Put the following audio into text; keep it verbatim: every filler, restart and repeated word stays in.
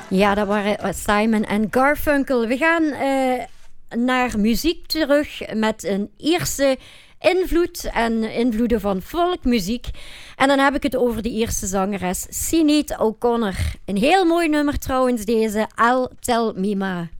Ja, dat waren Simon en Garfunkel. We gaan uh, naar muziek terug met een Ierse invloed en invloeden van folkmuziek. En dan heb ik het over de Ierse zangeres Sinead O'Connor. Een heel mooi nummer trouwens, deze I'll Tell Me Ma.